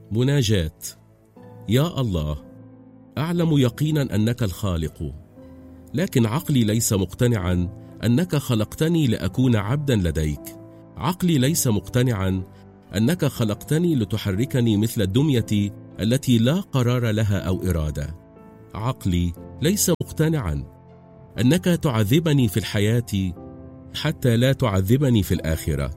مناجاة. يا الله، أعلم يقينا أنك الخالق، لكن عقلي ليس مقتنعا أنك خلقتني لأكون عبدا لديك. عقلي ليس مقتنعا أنك خلقتني لتحركني مثل الدمية التي لا قرار لها أو إرادة. عقلي ليس مقتنعا أنك تعذبني في الحياة حتى لا تعذبني في الآخرة.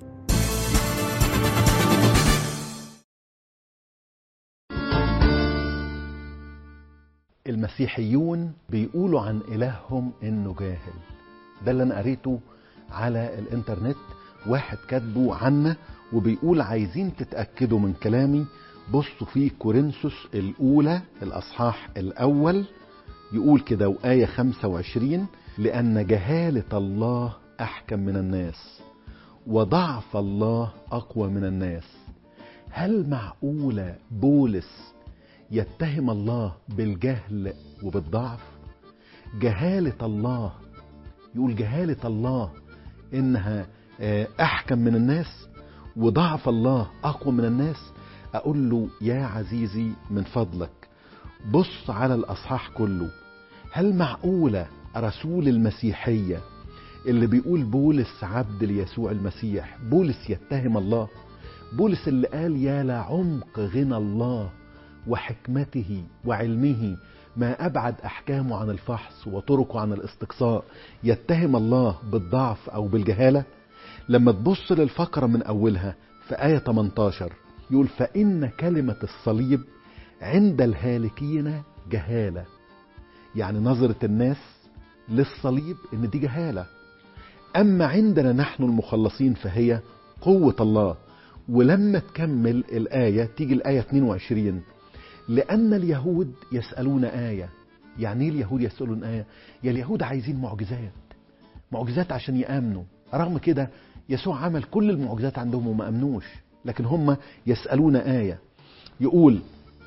المسيحيون بيقولوا عن إلههم إنه جاهل. ده اللي أنا قريته على الإنترنت، واحد كاتبه عنا وبيقول عايزين تتأكدوا من كلامي بصوا في كورنثوس الأولى الأصحاح الأول، يقول كده وآية 25: لأن جهالة الله أحكم من الناس وضعف الله أقوى من الناس. هل معقولة بولس يتهم الله بالجهل وبالضعف؟ جهالة الله، يقول جهالة الله إنها أحكم من الناس وضعف الله أقوى من الناس. أقول له يا عزيزي من فضلك بص على الأصحاح كله. هل معقولة رسول المسيحية اللي بيقول بولس عبد ليسوع المسيح، بولس يتهم الله؟ بولس اللي قال يا لعمق غنى الله وحكمته وعلمه، ما أبعد أحكامه عن الفحص وطرقه عن الاستقصاء، يتهم الله بالضعف أو بالجهالة؟ لما تبص للفقرة من أولها في آية 18 يقول فإن كلمة الصليب عند الهالكين جهالة. يعني نظرة الناس للصليب إن دي جهالة، أما عندنا نحن المخلصين فهي قوة الله. ولما تكمل الآية تيجي الآية 22 لأن اليهود يسألون آية. يعني ايه اليهود يسألون آية؟ يا اليهود عايزين معجزات عشان يآمنوا، رغم كده يسوع عمل كل المعجزات عندهم وما أمنوش، لكن هم يسألون آية. يقول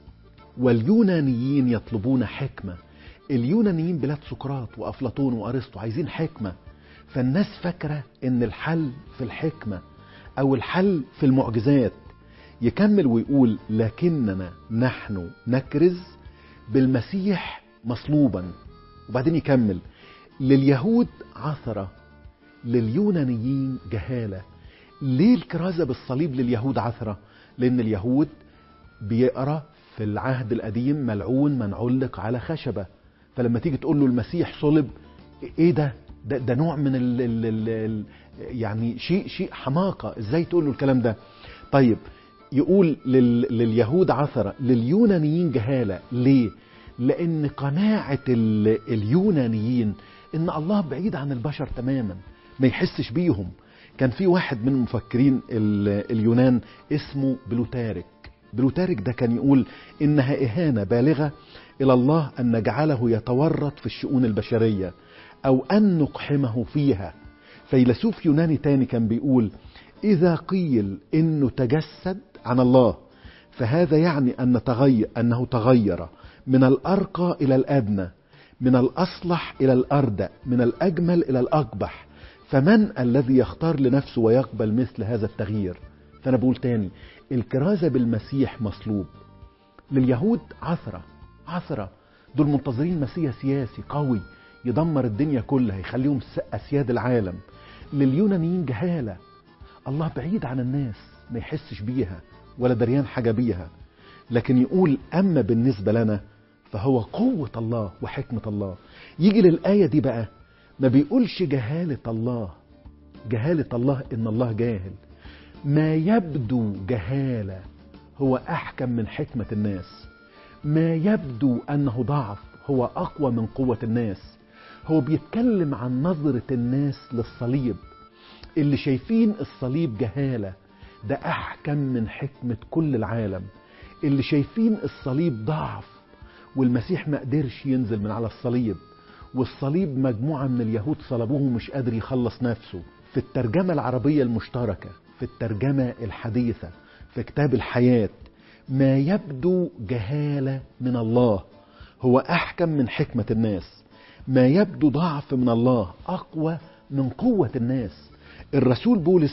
واليونانيين يطلبون حكمة. اليونانيين بلاد سقراط وأفلاطون وأرسطو عايزين حكمة، فالناس فاكرة ان الحل في الحكمة او الحل في المعجزات. يكمل ويقول لكننا نحن نكرز بالمسيح مصلوبا. وبعدين يكمل لليهود عثرة لليونانيين جهالة. ليه الكرازة بالصليب لليهود عثرة؟ لأن اليهود بيقرأ في العهد القديم ملعون من علق على خشبة، فلما تيجي تقول له المسيح صلب، ايه ده نوع من يعني شيء حماقة، ازاي تقول له الكلام ده؟ طيب يقول لليهود عثرة لليونانيين جهالة. ليه؟ لأن قناعة اليونانيين إن الله بعيد عن البشر تماما، ما يحسش بيهم. كان في واحد من المفكرين اليونان اسمه بلوتارك ده كان يقول إنها إهانة بالغة إلى الله أن نجعله يتورط في الشؤون البشرية أو أن نقحمه فيها. فيلسوف يوناني تاني كان بيقول إذا قيل إنه تجسد عن الله فهذا يعني أنه تغير من الأرقى إلى الأدنى، من الأصلح إلى الأردأ، من الأجمل إلى الأقبح، فمن الذي يختار لنفسه ويقبل مثل هذا التغيير؟ فأنا بقول تاني الكرازة بالمسيح مصلوب. لليهود عثرة، دول منتظرين مسيح سياسي قوي يدمر الدنيا كلها يخليهم أسياد العالم. لليونانيين جهالة، الله بعيد عن الناس ما يحسش بيها ولا دريان حاجة بيها. لكن يقول أما بالنسبة لنا فهو قوة الله وحكمة الله. يجي للآية دي بقى ما بيقولش جهالة الله إن الله جاهل، ما يبدو جهالة هو أحكم من حكمة الناس، ما يبدو أنه ضعف هو أقوى من قوة الناس. هو بيتكلم عن نظرة الناس للصليب، اللي شايفين الصليب جهالة ده أحكم من حكمة كل العالم. اللي شايفين الصليب ضعف والمسيح ما قدرش ينزل من على الصليب، والصليب مجموعة من اليهود صلبوه ومش قادر يخلص نفسه. في الترجمة العربية المشتركة، في الترجمة الحديثة، في كتاب الحياة، ما يبدو جهالة من الله هو أحكم من حكمة الناس، ما يبدو ضعف من الله أقوى من قوة الناس. الرسول بولس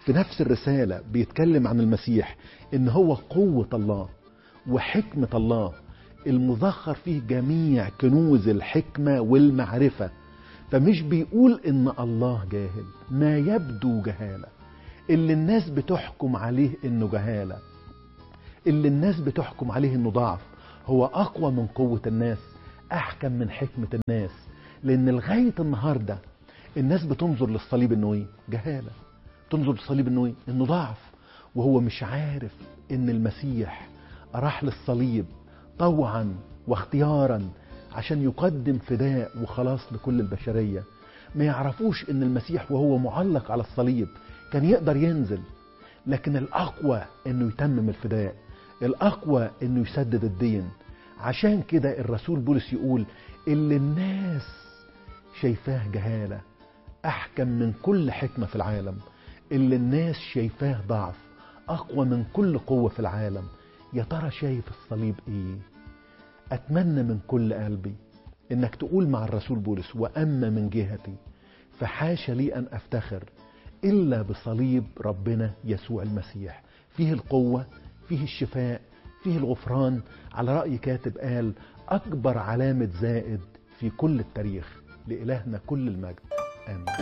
في نفس الرسالة بيتكلم عن المسيح إن هو قوة الله وحكمة الله المذخر فيه جميع كنوز الحكمة والمعرفة. فمش بيقول إن الله جاهل، ما يبدو جهالة، اللي الناس بتحكم عليه إنه جهالة، اللي الناس بتحكم عليه إنه ضعف، هو أقوى من قوة الناس، أحكم من حكمة الناس. لأن لغاية النهاردة الناس بتنظر للصليب إنه إيه؟ جهالة. تنظر للصليب إنه إيه؟ إنه ضعف. وهو مش عارف إن المسيح راح للصليب طوعا واختيارا عشان يقدم فداء وخلاص لكل البشرية. ما يعرفوش إن المسيح وهو معلق على الصليب كان يقدر ينزل، لكن الأقوى إنه يتمم الفداء، الأقوى إنه يسدد الدين. عشان كده الرسول بولس يقول اللي الناس شايفاه جهالة أحكم من كل حكمة في العالم، اللي الناس شايفاه ضعف أقوى من كل قوة في العالم. يا ترى شايف الصليب إيه؟ أتمنى من كل قلبي إنك تقول مع الرسول بولس وأما من جهتي فحاش لي أن أفتخر إلا بصليب ربنا يسوع المسيح، فيه القوة، فيه الشفاء، فيه الغفران. على رأي كاتب قال أكبر علامة زائد في كل التاريخ. لإلهنا كل المجد، آمين.